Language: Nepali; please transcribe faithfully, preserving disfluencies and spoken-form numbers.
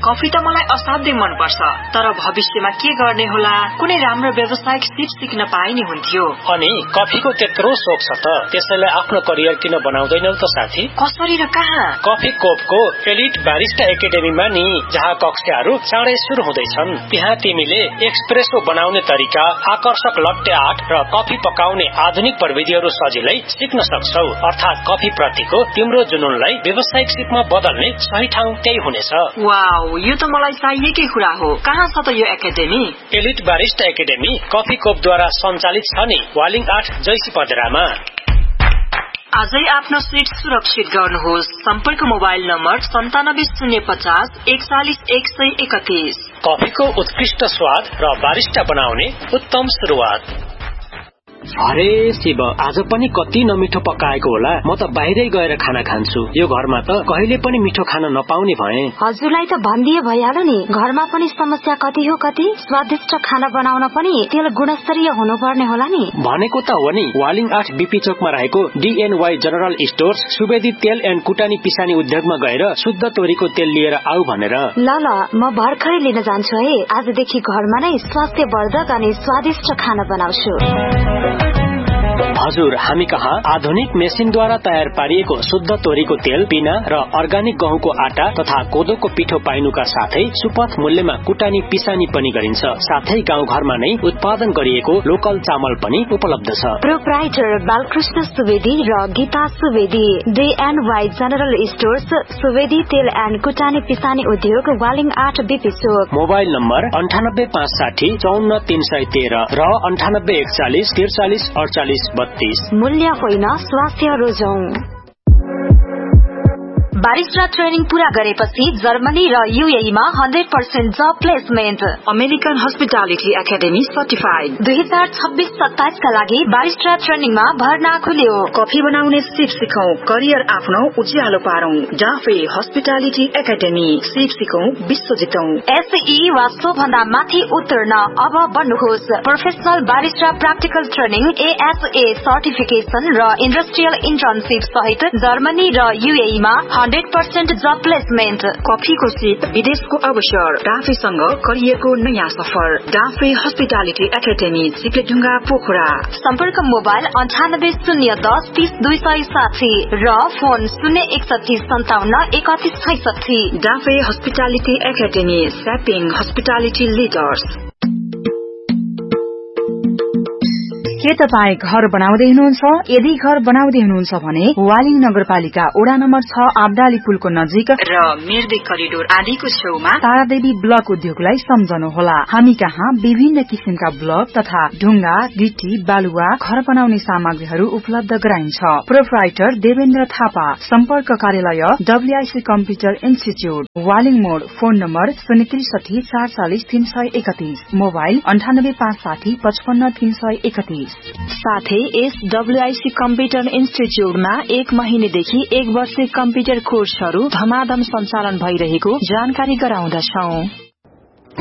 कफी त मलाई असाध्यै मन पर्छ, तर भविष्यमा के गर्ने होला, कुनै राम्रो व्यावसायिक सिप सिक्न पाए नि हुन्थ्यो। अनि कफीको त्यत्रो शोक छ त त्यसैले आफ्नो करियर किन बनाउँदैनौ त साथी? कसरी र कहाँ? कफी कोपको एलिट बारिस्टा एकेडेमीमा नि, जहाँ कक्षाहरू चाँडै सुरु हुँदैछन्। त्यहाँ तिमीले एक्सप्रेसो बनाउने तरिका, आकर्षक लट्टे आर्ट र कफी पकाउने आधुनिक प्रविधिहरू सजिलै सिक्न सक्छौ। अर्थात् कफी प्रतिको तिम्रो जुनूनलाई व्यावसायिक सिपमा बदल्ने सही ठाउँ त्यही हुनेछ। वाउ, यो त मलाई चाहिएकै कुरा हो। कहाँ छ त यो academy? Elite barista academy coffee कोपद्वारा सञ्चालित छ नि, वालिङ आठ जैसी पदरामा। आजै आफ्नो सिट सुरक्षित गर्नुहोस्। सम्पर्क मोबाइल नम्बर सन्तानब्बे शून्य पचास एकचालिस एक सय एकतीस। कफीको उत्कृष्ट स्वाद र बारिस्टा बनाउने उत्तम सुरुवात। अरे शिव, आज पनि कति नमिठो पकाएको होला। म त बाहिरै गएर खाना खान्छु। यो घरमा त कहिले पनि मिठो खाना नपाउने भए। हजुरलाई त भनिदिए भइहाल्यो नि, घरमा पनि समस्या कति हो कति। स्वादिष्ट खाना बनाउन पनि तेल गुणस्तरीय हुनुपर्ने होला नि। भनेको त हो नि। वालिङ आठ बीपी चोकमा रहेको डीएनवाई जनरल स्टोर्स सुवेदी तेल एन्ड कुटानी पिसानी उद्योगमा गएर शुद्ध तोरीको तेल लिएर आऊ भनेर। ल ल, म भर्खरै लिन जान्छु है। आजदेखि घरमा नै स्वास्थ्यवर्धक अनि स्वादिष्ट खाना बनाउँछु। हजुर, हामी कहाँ आधुनिक मेसिनद्वारा तयार पारिएको शुद्ध तोरीको तेल, पिना र अर्गानिक गहुँको आटा तथा कोदोको पिठो पाइनुका साथै सुपथ मूल्यमा कुटानी पिसानी पनि गरिन्छ। साथै गाउँ घरमा नै उत्पादन गरिएको लोकल चामल पनि उपलब्ध छ। प्रोप्राइटर बालकृष्ण सुवेदी र गीता सुवेदी, डीएनवाई जनरल स्टोर्स, सुवेदी तेल एन्ड कुटानी पिसानी उद्योग, वालिङ आठ बीपी चोक। मोबाइल नम्बर अन्ठानब्बे पाँच साठी चौन्न तीन सय तेह्र र अन्ठानब्बे एकचालिस त्रिचालिस अडचालिस बत्तीस। मूल्य होइन, स्वास्थ्य रोजौं। बारिस्टा ट्रेनिङ पूरा गरेपछि जर्मनी र यूएईमा हन्ड्रेड पर्सेन्ट जब placement. American hospitality academy certified. दुई हजार छब्बीस सत्ताइस का लागि बारिस्टा ट्रेनिङमा भर्ना खुल्यो। कफी बनाउने सिप सिकौं, करियर आफ्नो उज्यालो पारौं। डाफे हस्पिटालिटी एकाडेमी, सिप सिकौं, विश्व जितौं। एसई वा सो भन्दा माथि उतर्न अब बन्नुहोस्। Professional barista practical training, ASA certification र इन्डस्ट्रियल इन्टर्नशिप सहित जर्मनी र यूएईमा हन्ड्रेड पर्सेन्ट जब प्लेसमेन्ट। कफीको सिप, विदेशको अवसर, डाफेसँग करियरको नयाँ सफर। Dafe hospitality academy, चिप्लेढुङ्गा, Pokhara. सम्पर्क मोबाइल अन्ठानब्बे शून्य दस तीस दुई सय साठी र फोन शून्य एकसठी सन्ताउन्न एकतिस छैसठी। Dafe hospitality academy, स्यापिङ hospitality leaders. के तपाईँ घर बनाउँदै हुनुहुन्छ? यदि घर बनाउँदै हुनुहुन्छ भने वालिङ नगरपालिका वडा नम्बर छ आब्दाली पुलको नजिक र मिर्दे करिडोर आदिको छेउमा तारादेवी ब्लक उद्योगलाई सम्झनुहोला। हामी कहाँ विभिन्न किसिमका ब्लक तथा ढुङ्गा, गिटी, बालुवा, घर बनाउने सामग्रीहरू उपलब्ध गराइन्छ। प्रोप्राइटर देवेन्द्र थापा। सम्पर्क कार्यालय डब्ल्यूआईसी कम्प्युटर इन्स्टिच्यूट, वालिङ मोड। फोन नम्बर शून्य त्रिसठी चार चालिस तीन सय एकतीस। मोबाइल अन्ठानब्बे पाँच साठी पचपन्न तीन सय एकतीस। साथै यस डब्ल्यूआईसी कम्प्युटर इन्स्टिच्यूटमा एक महिनेदेखि एक वर्ष कम्प्युटर कोर्सहरू धमाधम सञ्चालन भइरहेको जानकारी गराउँदछौं।